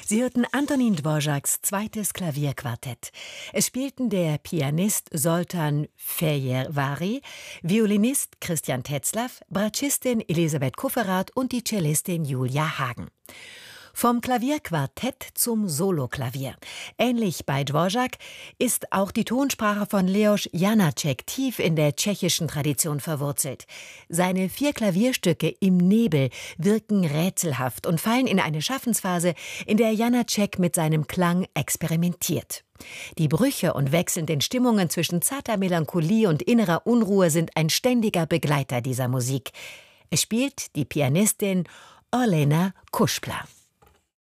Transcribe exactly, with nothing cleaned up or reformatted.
Sie hörten Antonín Dvořáks zweites Klavierquartett. Es spielten der Pianist Zoltán Feherváry, Violinist Christian Tetzlaff, Bratschistin Elisabeth Kufferath und die Cellistin Julia Hagen. Vom Klavierquartett zum Soloklavier. Ähnlich bei Dvořák ist auch die Tonsprache von Leoš Janáček tief in der tschechischen Tradition verwurzelt. Seine vier Klavierstücke im Nebel wirken rätselhaft und fallen in eine Schaffensphase, in der Janáček mit seinem Klang experimentiert. Die Brüche und wechselnden Stimmungen zwischen zarter Melancholie und innerer Unruhe sind ein ständiger Begleiter dieser Musik. Es spielt die Pianistin Olena Kušpla.